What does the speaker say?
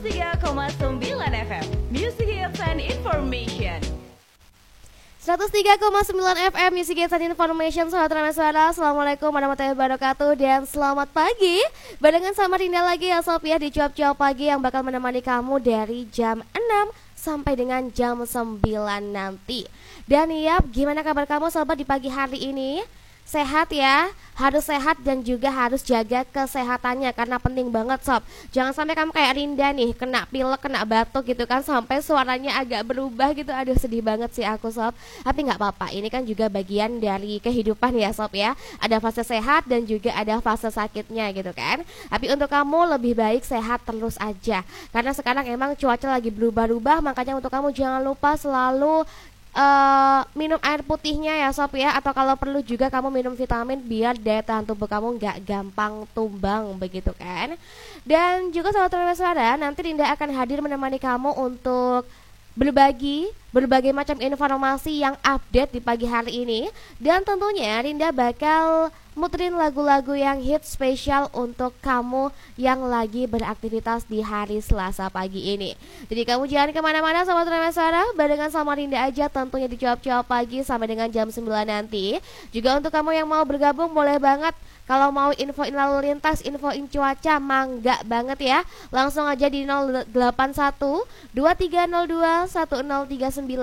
103,9 FM Music Hits and Information. 103,9 FM Music Hits and Information. Sahabat Rameswara, Assalamualaikum warahmatullahi wabarakatuh. Dan selamat pagi. Barengan sama Rinda lagi ya Sob ya, di cuap-cuap pagi yang bakal menemani kamu dari jam 6 sampai dengan jam 9 nanti. Dan yap, gimana kabar kamu sobat di pagi hari ini? Sehat ya, harus sehat dan juga harus jaga kesehatannya karena penting banget sob. Jangan sampai kamu kayak Rinda nih, kena pilek, kena batuk gitu kan, sampai suaranya agak berubah gitu. Aduh sedih banget sih aku sob. Tapi gak apa-apa, ini kan juga bagian dari kehidupan ya sob ya. Ada fase sehat dan juga ada fase sakitnya gitu kan. Tapi untuk kamu lebih baik sehat terus aja, karena sekarang emang cuaca lagi berubah-ubah. Makanya untuk kamu jangan lupa selalu minum air putihnya ya sob ya, atau kalau perlu juga kamu minum vitamin biar daya tahan tubuh kamu nggak gampang tumbang begitu kan. Dan juga sahabat Rameswara, nanti Rinda akan hadir menemani kamu untuk berbagi berbagai macam informasi yang update di pagi hari ini. Dan tentunya Rinda bakal muterin lagu-lagu yang hit spesial untuk kamu yang lagi beraktivitas di hari Selasa pagi ini. Jadi kamu jangan kemana-mana sahabat Rameswara, barengan sama Rinda aja tentunya di Cuap-Cuap Pagi sampai dengan jam 9 nanti. Juga untuk kamu yang mau bergabung boleh banget. Kalau mau infoin lalu lintas, infoin cuaca, mangga banget ya. Langsung aja di 081 2302 1039